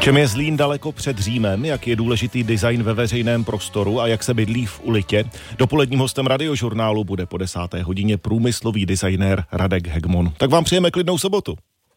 čem je Zlín daleko před Římem, jak je důležitý design ve veřejném prostoru a jak se bydlí v ulitě. Dopoledním hostem Radiožurnálu bude po 10. hodině průmyslový designér Radek Hegmon. Tak vám přejeme klidnou sobotu.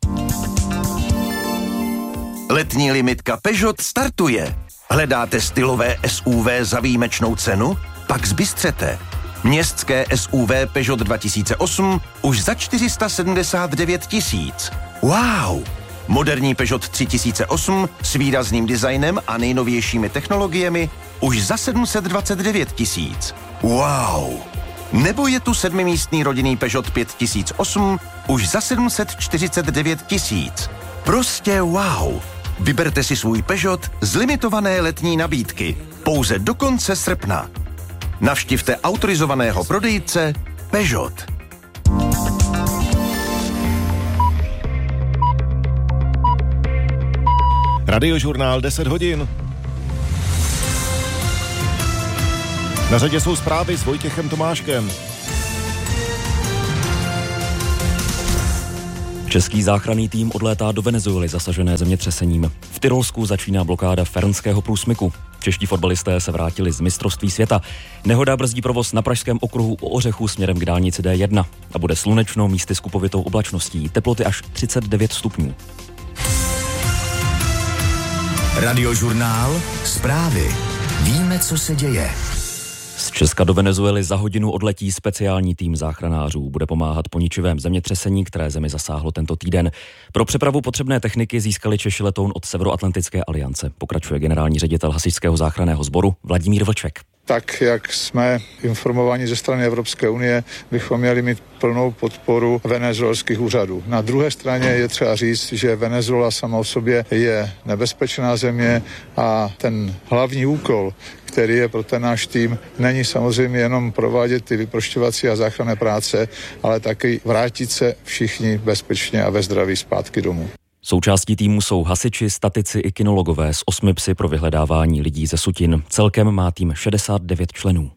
Letní limitka Peugeot startuje. Hledáte stylové SUV za výjimečnou cenu? Pak zbystřete. Městské SUV Peugeot 2008 už za 479 000. Wow! Moderní Peugeot 3008 s výrazným designem a nejnovějšími technologiemi už za 729 000. Wow! Nebo je tu 7místný rodinný Peugeot 5008 už za 749 000. Prostě wow! Vyberte si svůj Peugeot z limitované letní nabídky pouze do konce srpna. Navštivte autorizovaného prodejce Peugeot. Radiožurnál 10 hodin. Na řadě jsou zprávy s Vojtěchem Tomáškem. Český záchranný tým odlétá do Venezuely zasažené zemětřesením. V Tyrolsku začíná blokáda Fernského průsmyku. Čeští fotbalisté se vrátili z mistrovství světa. Nehoda brzdí provoz na pražském okruhu u Ořechu směrem k dálnici D1 a bude slunečno, místy s kupovitou oblačností. Teploty až 39 stupňů. Radiožurnál, zprávy. Víme, co se děje. Z Česka do Venezuely za hodinu odletí speciální tým záchranářů. Bude pomáhat po ničivém zemětřesení, které zemi zasáhlo tento týden. Pro přepravu potřebné techniky získali Češi letoun od Severoatlantické aliance. Pokračuje generální ředitel hasičského záchranného sboru Vladimír Vlček. Tak, jak jsme informováni ze strany Evropské unie, bychom měli mít plnou podporu venezuelských úřadů. Na druhé straně je třeba říct, že Venezuela sama o sobě je nebezpečná země a ten hlavní úkol, který je pro ten náš tým, není samozřejmě jenom provádět ty vyprošťovací a záchranné práce, ale taky vrátit se všichni bezpečně a ve zdraví zpátky domů. Součástí týmu jsou hasiči, statici i kinologové s 8 psy pro vyhledávání lidí ze sutin. Celkem má tým 69 členů.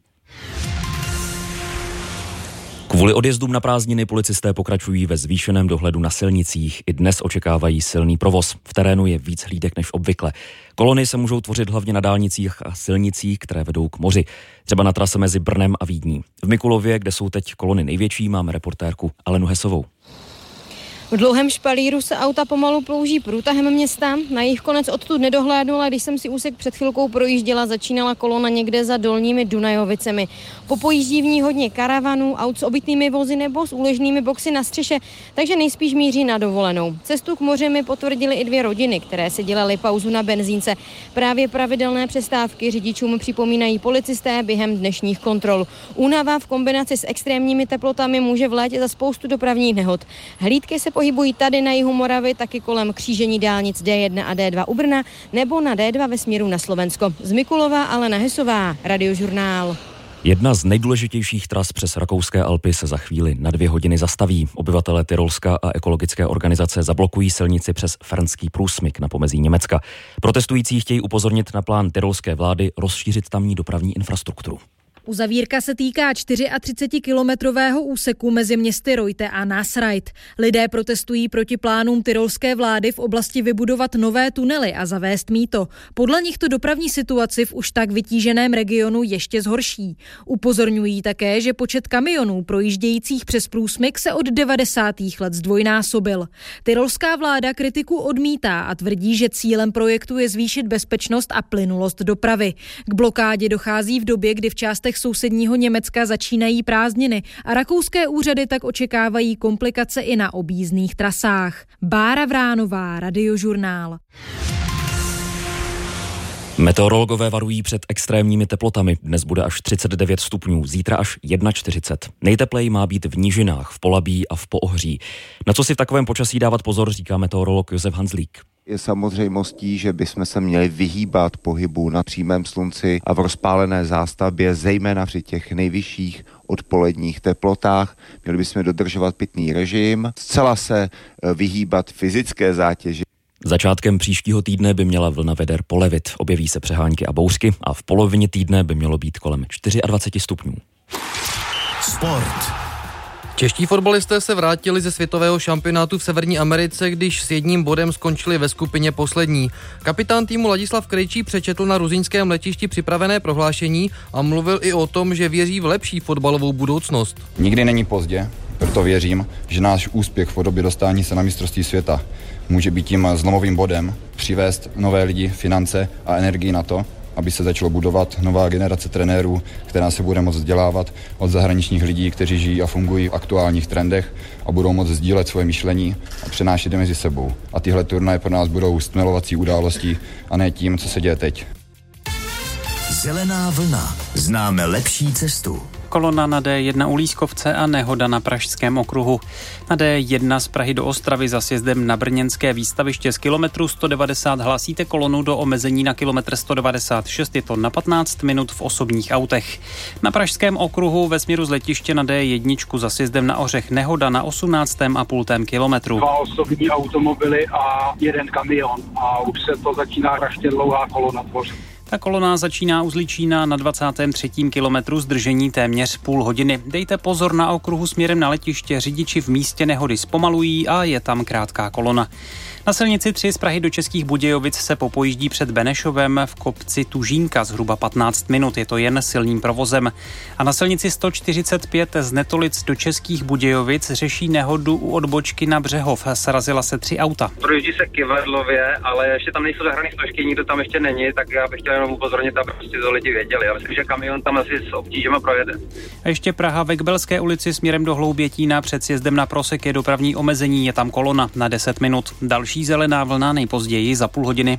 Kvůli odjezdům na prázdniny policisté pokračují ve zvýšeném dohledu na silnicích. I dnes očekávají silný provoz. V terénu je víc hlídek než obvykle. Kolony se můžou tvořit hlavně na dálnicích a silnicích, které vedou k moři. Třeba na trase mezi Brnem a Vídní. V Mikulově, kde jsou teď kolony největší, máme reportérku Alenu Hesovou. V dlouhém špalíru se auta pomalu plouží průtahem města. Na jejich konec odtud nedohlédnula, když jsem si úsek před chvilkou projížděla, začínala kolona někde za dolními Dunajovicemi. Popojíždí v ní hodně karavanů, aut s obytnými vozy nebo s úložnými boxy na střeše, takže nejspíš míří na dovolenou. Cestu k moři mi potvrdily i 2 rodiny, které si dělaly pauzu na benzínce. Právě pravidelné přestávky řidičům připomínají policisté během dnešních kontrol. Únava v kombinaci s extrémními teplotami může v létě za spoustu dopravních nehod. Hlídky se pohybují tady na jihu Moravy, taky kolem křížení dálnic D1 a D2 u Brna nebo na D2 ve směru na Slovensko. Z Mikulova Alena Hesová, Radiožurnál. Jedna z nejdůležitějších tras přes rakouské Alpy se za chvíli na 2 hodiny zastaví. Obyvatelé Tyrolska a ekologické organizace zablokují silnici přes Fernský průsmyk na pomezí Německa. Protestující chtějí upozornit na plán tyrolské vlády rozšířit tamní dopravní infrastrukturu. Uzavírka se týká 34-kilometrového úseku mezi městy Reute a Nasreit. Lidé protestují proti plánům tyrolské vlády v oblasti vybudovat nové tunely a zavést mýto. Podle nich to dopravní situaci v už tak vytíženém regionu ještě zhorší. Upozorňují také, že počet kamionů projíždějících přes průsmyk se od 90. let zdvojnásobil. Tyrolská vláda kritiku odmítá a tvrdí, že cílem projektu je zvýšit bezpečnost a plynulost dopravy. K blokádě dochází v době, kdy v částech sousedního Německa začínají prázdniny a rakouské úřady tak očekávají komplikace i na objízdných trasách. Bára Vránová, Radiožurnál. Meteorologové varují před extrémními teplotami. Dnes bude až 39 stupňů, zítra až 41. Nejtepleji má být v nížinách, v Polabí a v Poohří. Na co si v takovém počasí dávat pozor, říká meteorolog Josef Hanzlík. Je samozřejmostí, že bychom se měli vyhýbat pohybu na přímém slunci a v rozpálené zástavbě, zejména při těch nejvyšších odpoledních teplotách. Měli bychom dodržovat pitný režim, zcela se vyhýbat fyzické zátěži. Začátkem příštího týdne by měla vlna veder polevit. Objeví se přehánky a bouřky a v polovině týdne by mělo být kolem 24 stupňů. Sport. Čeští fotbalisté se vrátili ze světového šampionátu v Severní Americe, když s 1 bodem skončili ve skupině poslední. Kapitán týmu Ladislav Krejčí přečetl na ruzyňském letišti připravené prohlášení a mluvil i o tom, že věří v lepší fotbalovou budoucnost. Nikdy není pozdě, proto věřím, že náš úspěch v podobě dostání se na mistrovství světa může být tím zlomovým bodem, přivést nové lidi, finance a energii na to, aby se začalo budovat nová generace trenérů, která se bude moct vzdělávat od zahraničních lidí, kteří žijí a fungují v aktuálních trendech a budou moct sdílet svoje myšlení a přenášet je mezi sebou. A tyhle turnaje pro nás budou stmelovací událostí a ne tím, co se děje teď. Zelená vlna. Známe lepší cestu. Kolona na D1 u Lískovce a nehoda na Pražském okruhu. Na D1 z Prahy do Ostravy za sjezdem na brněnské výstaviště z kilometru 190 hlásíte kolonu do omezení na kilometr 196, je to na 15 minut v osobních autech. Na Pražském okruhu ve směru z letiště na D1 za sjezdem na Ořech nehoda na 18,5 kilometru. 2 osobní automobily a 1 kamion a už se to začíná strašně dlouhá kolona tvořit. Ta kolona začíná u Zličína na 23. kilometru, zdržení téměř půl hodiny. Dejte pozor na okruhu směrem na letiště, řidiči v místě nehody zpomalují a je tam krátká kolona. Na silnici 3 z Prahy do Českých Budějovic se popojíždí před Benešovem v kopci Tužínka zhruba 15 minut, je to jen silným provozem. A na silnici 145 z Netolic do Českých Budějovic řeší nehodu u odbočky na Břehov. Srazila se 3 auta. Projíždí se Kyvadlově, ale ještě tam nejsou zahraný složky, nikdo tam ještě není, tak já bych chtěl jenom upozornit, aby prostě to lidi věděli. Já myslím, že kamion tam asi s obtížema projede. A ještě Praha ve Kbelské ulici směrem do Hloubětína před sjezdem na Prosek je dopravní omezení, je tam kolona na 10 minut. Další zelená vlna nejpozději za půl hodiny.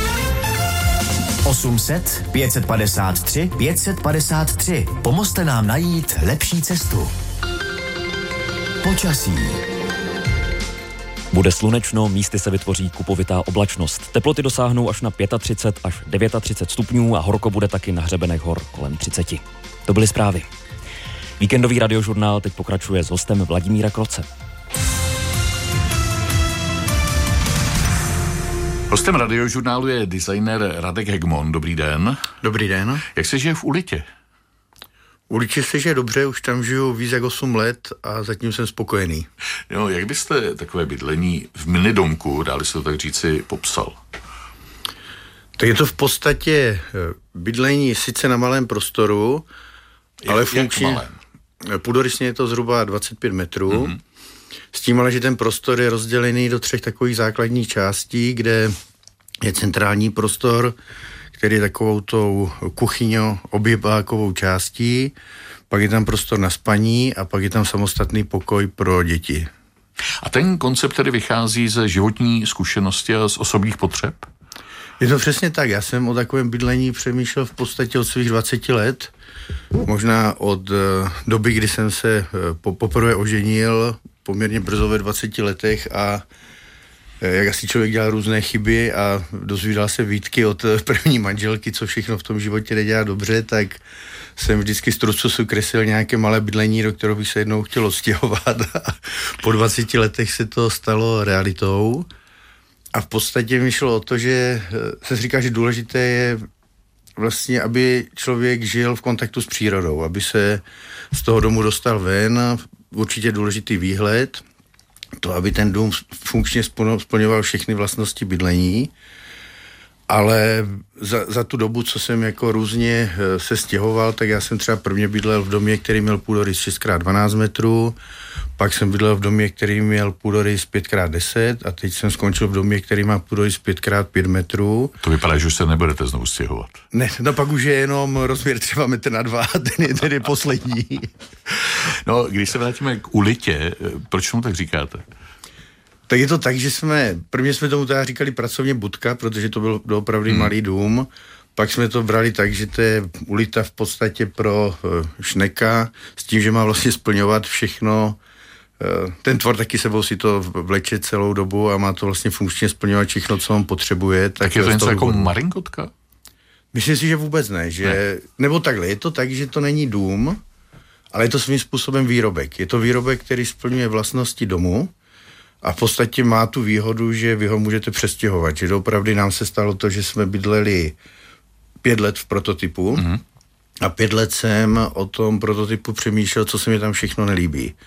800 553 553. Pomozte nám najít lepší cestu. Počasí. Bude slunečno, místy se vytvoří kupovitá oblačnost. Teploty dosáhnou až na 35 až 39 stupňů a horko bude taky na hřebenech hor kolem 30. To byly zprávy. Víkendový radiožurnál teď pokračuje s hostem Vladimíra Kroce. Hostem radiožurnálu je designer Radek Hegmon. Dobrý den. Dobrý den. Jak se žije v Ulitě? V Ulitě se žije dobře, už tam žiju víc jak 8 let a zatím jsem spokojený. Jo, jak byste takové bydlení v minidomku, dáli se to tak říci, popsal? Tak je to v podstatě bydlení sice na malém prostoru, ale funkčně. Půdorysně je to zhruba 25 metrů. Mm-hmm. S tím ale, že ten prostor je rozdělený do 3 takových základních částí, kde je centrální prostor, který je takovou tou kuchyňo-obývákovou částí, pak je tam prostor na spaní a pak je tam samostatný pokoj pro děti. A ten koncept tedy vychází ze životní zkušenosti a z osobních potřeb? Je to přesně tak. Já jsem o takovém bydlení přemýšlel v podstatě od svých 20 let. Možná od doby, kdy jsem se poprvé oženil, poměrně brzo ve 20 letech a jak asi člověk dělal různé chyby a dozvídal se výtky od první manželky, co všechno v tom životě nedělá dobře, tak jsem vždycky z trucu kreslil nějaké malé bydlení, do kterého bych se jednou chtěl odstěhovat a po 20 letech se to stalo realitou. A v podstatě mi šlo o to, že se říká, že důležité je vlastně, aby člověk žil v kontaktu s přírodou, aby se z toho domu dostal ven, určitě důležitý výhled, to, aby ten dům funkčně splňoval všechny vlastnosti bydlení, ale za tu dobu, co jsem jako různě se stěhoval, tak já jsem třeba prvně bydlel v domě, který měl půdorys 6x12 metrů, pak jsem bydlel v domě, který měl půdorys 5x10 a teď jsem skončil v domě, který má půdorys 5x5 metrů. To vypadá, že už se nebudete znovu stěhovat. Ne, no pak už je jenom rozměr třeba 1,2 m, ten je poslední. No, když se vrátíme k Ulitě, proč tomu tak říkáte? Tak je to tak, že prvně jsme tomu teda říkali pracovně budka, protože to byl opravdu malý dům. Pak jsme to brali tak, že to je Ulita v podstatě pro šneka, s tím, že má vlastně splňovat všechno. Ten tvor taky sebou si to vleče celou dobu a má to vlastně funkčně splňovat všechno, co on potřebuje. Tak je to něco jako marinkotka? Myslím si, že vůbec ne. Nebo takhle, je to tak, že to není dům, ale je to svým způsobem výrobek. Je to výrobek, který splňuje vlastnosti domu, a v podstatě má tu výhodu, že vy ho můžete přestěhovat. Že opravdu nám se stalo to, že jsme bydleli 5 let v prototypu a 5 let jsem o tom prototypu přemýšlel, co se mi tam všechno nelíbí.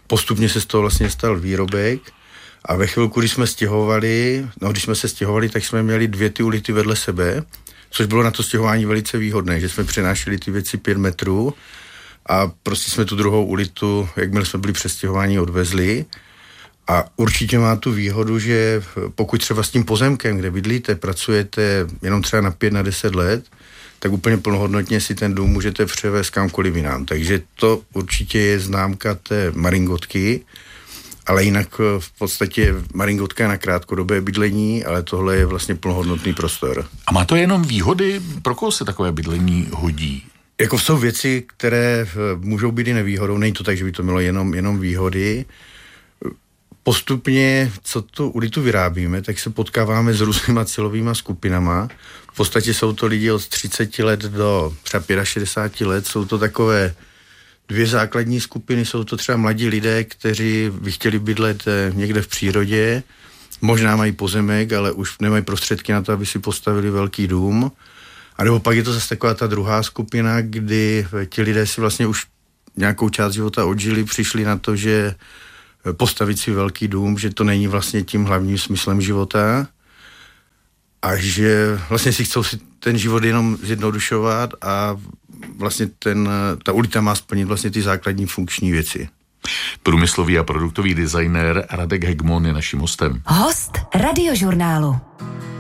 Postupně se z toho vlastně stal výrobek a ve chvilku, když jsme se stěhovali, tak jsme měli 2 ty ulity vedle sebe, což bylo na to stěhování velice výhodné, že jsme přenášeli ty věci 5 metrů a prostě jsme tu druhou ulitu, jakmile jsme byli přestěhováni, odvezli. A určitě má tu výhodu, že pokud třeba s tím pozemkem, kde bydlíte, pracujete jenom třeba na 5, na 10 let, tak úplně plnohodnotně si ten dům můžete převést kamkoliv jinam. Takže to určitě je známka té maringotky, ale jinak v podstatě maringotka je na krátkodobé bydlení, ale tohle je vlastně plnohodnotný prostor. A má to jenom výhody? Pro koho se takové bydlení hodí? Jako jsou věci, které můžou být i nevýhodou, není to tak, že by to mělo jenom výhody. Postupně, co tu ulitu vyrábíme, tak se potkáváme s různýma cílovýma skupinama. V podstatě jsou to lidi od 30 let do třeba 65 let, jsou to takové 2 základní skupiny, jsou to třeba mladí lidé, kteří by chtěli bydlet někde v přírodě, možná mají pozemek, ale už nemají prostředky na to, aby si postavili velký dům. A nebo pak je to zase taková ta druhá skupina, kdy ti lidé si vlastně už nějakou část života odžili, přišli na to, že postavit si velký dům, že to není vlastně tím hlavním smyslem života a že vlastně si chcou si ten život jenom zjednodušovat a vlastně ta ulita má splnit vlastně ty základní funkční věci. Průmyslový a produktový designér Radek Hegmon je naším hostem. Host Radiožurnálu.